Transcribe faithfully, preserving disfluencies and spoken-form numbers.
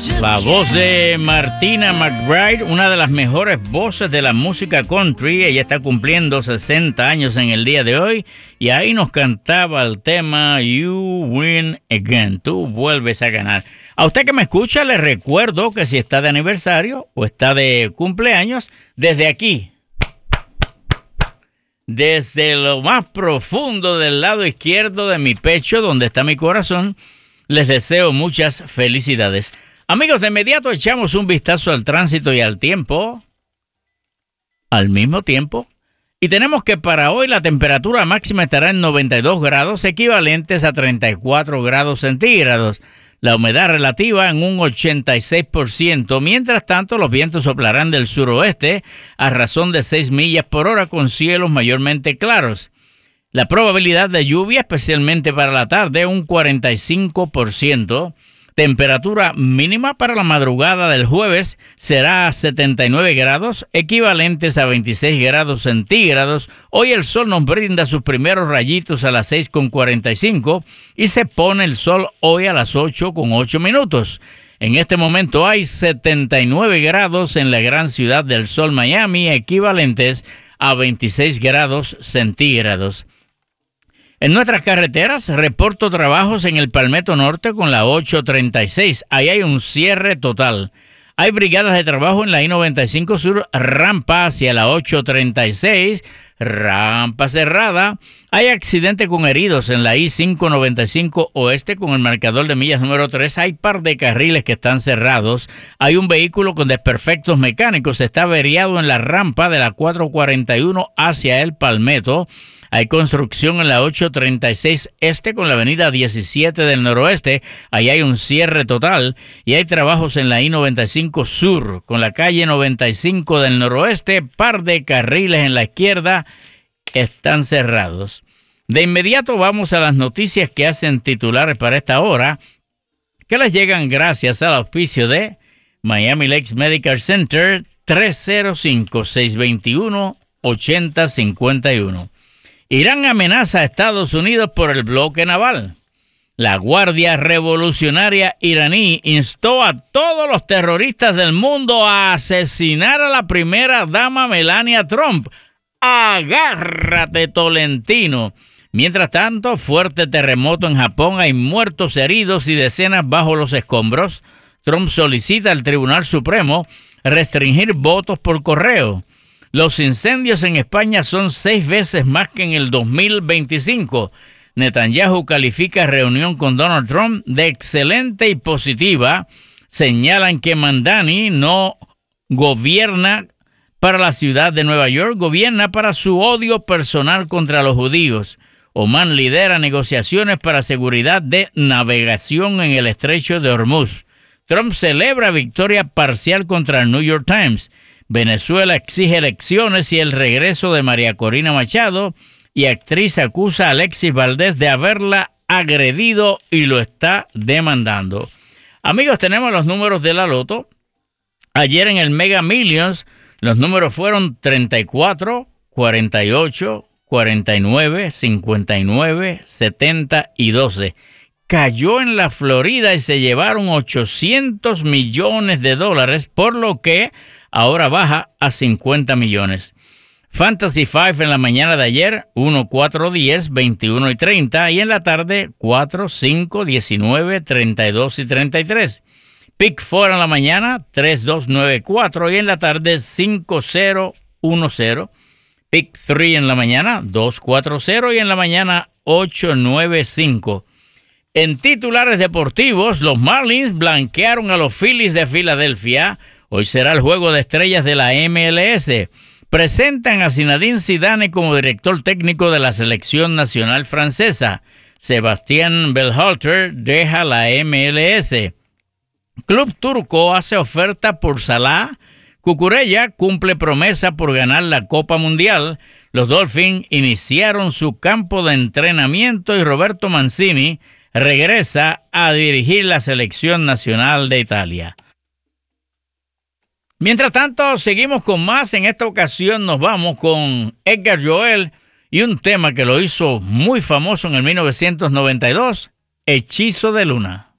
La voz de Martina McBride, una de las mejores voces de la música country. Ella está cumpliendo sesenta años en el día de hoy y ahí nos cantaba el tema You Win Again, tú vuelves a ganar. A usted que me escucha le recuerdo que si está de aniversario o está de cumpleaños, desde aquí, desde lo más profundo del lado izquierdo de mi pecho, donde está mi corazón, les deseo muchas felicidades. Amigos, de inmediato echamos un vistazo al tránsito y al tiempo, al mismo tiempo, y tenemos que para hoy la temperatura máxima estará en noventa y dos grados, equivalentes a treinta y cuatro grados centígrados. La humedad relativa en un ochenta y seis por ciento. Mientras tanto, los vientos soplarán del suroeste a razón de seis millas por hora con cielos mayormente claros. La probabilidad de lluvia, especialmente para la tarde, un cuarenta y cinco por ciento. Temperatura mínima para la madrugada del jueves será setenta y nueve grados, equivalentes a veintiséis grados centígrados. Hoy el sol nos brinda sus primeros rayitos a las seis con cuarenta y cinco y se pone el sol hoy a las ocho con ocho minutos. En este momento hay setenta y nueve grados en la gran ciudad del sol Miami, equivalentes a veintiséis grados centígrados. En nuestras carreteras, reporto trabajos en el Palmetto Norte con la ocho treinta y seis. Ahí hay un cierre total. Hay brigadas de trabajo en la I noventa y cinco Sur, rampa hacia la ocho treinta y seis, rampa cerrada. Hay accidente con heridos en la I cinco noventa y cinco Oeste con el marcador de millas número tres. Hay par de carriles que están cerrados. Hay un vehículo con desperfectos mecánicos. Está averiado en la rampa de la cuatro cuarenta y uno hacia el Palmetto. Hay construcción en la ocho treinta y seis Este con la avenida diecisiete del Noroeste. Ahí hay un cierre total. Y hay trabajos en la I noventa y cinco Sur con la calle noventa y cinco del Noroeste. Par de carriles en la izquierda están cerrados. De inmediato vamos a las noticias que hacen titulares para esta hora, que les llegan gracias al auspicio de Miami Lakes Medical Center, tres cero cinco, seis dos uno, ocho cero cinco uno. Irán amenaza a Estados Unidos por el bloque naval. La Guardia Revolucionaria iraní instó a todos los terroristas del mundo a asesinar a la primera dama Melania Trump. ¡Agárrate, Tolentino! Mientras tanto, fuerte terremoto en Japón, hay muertos, heridos y decenas bajo los escombros. Trump solicita al Tribunal Supremo restringir votos por correo. Los incendios en España son seis veces más que en el dos mil veinticinco. Netanyahu califica reunión con Donald Trump de excelente y positiva. Señalan que Mandani no gobierna para la ciudad de Nueva York, gobierna para su odio personal contra los judíos. Omán lidera negociaciones para seguridad de navegación en el estrecho de Hormuz. Trump celebra victoria parcial contra el New York Times. Venezuela exige elecciones y el regreso de María Corina Machado, y actriz acusa a Alexis Valdés de haberla agredido y lo está demandando. Amigos, tenemos los números de la loto. Ayer en el Mega Millions los números fueron treinta y cuatro, cuarenta y ocho, cuarenta y nueve, cincuenta y nueve, setenta y doce. Cayó en la Florida y se llevaron ochocientos millones de dólares, por lo que ahora baja a cincuenta millones. Fantasy cinco en la mañana de ayer, uno, cuatro, diez, veintiuno y treinta. Y en la tarde, cuatro, cinco, diecinueve, treinta y dos y treinta y tres. Pick cuatro en la mañana, tres, dos, nueve, cuatro. Y en la tarde, cinco, cero, uno, cero. Pick tres en la mañana, dos, cuatro, cero. Y en la mañana, ocho, nueve, cinco. En titulares deportivos, los Marlins blanquearon a los Phillies de Filadelfia. Hoy será el juego de estrellas de la M L S. Presentan a Zinedine Zidane como director técnico de la selección nacional francesa. Sebastián Berhalter deja la M L S. Club turco hace oferta por Salah. Cucurella cumple promesa por ganar la Copa Mundial. Los Dolphins iniciaron su campo de entrenamiento y Roberto Mancini regresa a dirigir la selección nacional de Italia. Mientras tanto, seguimos con más. En esta ocasión nos vamos con Edgar Joel y un tema que lo hizo muy famoso en el mil novecientos noventa y dos, Hechizo de Luna.